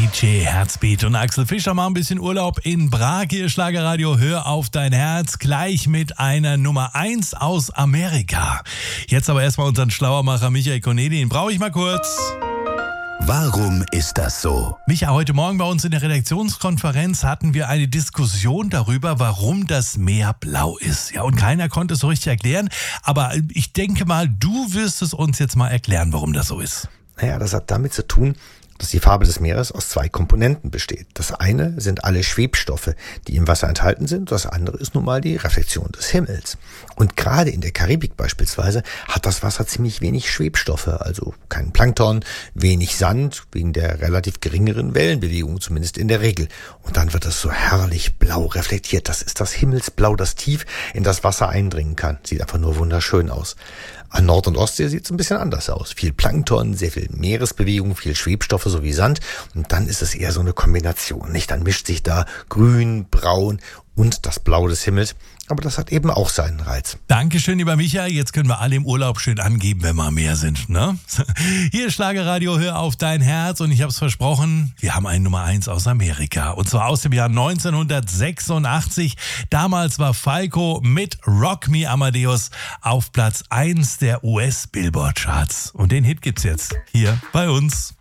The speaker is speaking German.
DJ Herzbeat und Axel Fischer machen ein bisschen Urlaub in Prag. Hier Schlagerradio, hör auf dein Herz, gleich mit einer Nummer 1 aus Amerika. Jetzt aber erstmal unseren Schlauermacher Michael Corneli, den brauche ich mal kurz. Warum ist das so? Micha, heute Morgen bei uns in der Redaktionskonferenz hatten wir eine Diskussion darüber, warum das Meer blau ist. Ja, und keiner konnte es so richtig erklären, aber ich denke mal, du wirst es uns jetzt mal erklären, warum das so ist. Naja, das hat damit zu tun, dass die Farbe des Meeres aus 2 Komponenten besteht. Das eine sind alle Schwebstoffe, die im Wasser enthalten sind. Das andere ist nun mal die Reflexion des Himmels. Und gerade in der Karibik beispielsweise hat das Wasser ziemlich wenig Schwebstoffe, also keinen Plankton, wenig Sand, wegen der relativ geringeren Wellenbewegung, zumindest in der Regel. Und dann wird es so herrlich blau reflektiert. Das ist das Himmelsblau, das tief in das Wasser eindringen kann. Sieht einfach nur wunderschön aus. An Nord- und Ostsee sieht es ein bisschen anders aus. Viel Plankton, sehr viel Meeresbewegung, viel Schwebstoffe sowie Sand. Und dann ist es eher so eine Kombination, nicht? Dann mischt sich da Grün, Braun und das Blau des Himmels. Aber das hat eben auch seinen Reiz. Dankeschön, lieber Micha. Jetzt können wir alle im Urlaub schön angeben, wenn wir am Meer sind, ne? Hier Schlagerradio, hör auf dein Herz. Und ich habe es versprochen, wir haben eine Nummer 1 aus Amerika. Und zwar aus dem Jahr 1986. Damals war Falco mit Rock Me Amadeus auf Platz 1 der US-Billboard-Charts. Und den Hit gibt's jetzt hier bei uns.